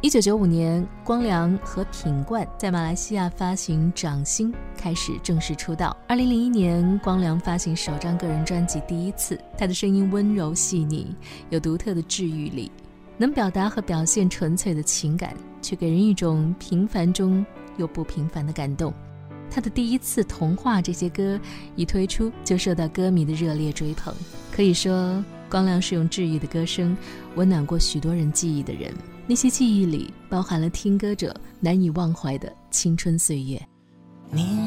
1995年，光良和品冠在马来西亚发行《掌心》，开始正式出道。2001年，光良发行首张个人专辑《第一次》，他的声音温柔细腻，有独特的治愈力，能表达和表现纯粹的情感，却给人一种平凡中又不平凡的感动。他的《第一次》《童话》这些歌一推出就受到歌迷的热烈追捧，可以说光良是用治愈的歌声温暖过许多人记忆的人，那些记忆里包含了听歌者难以忘怀的青春岁月。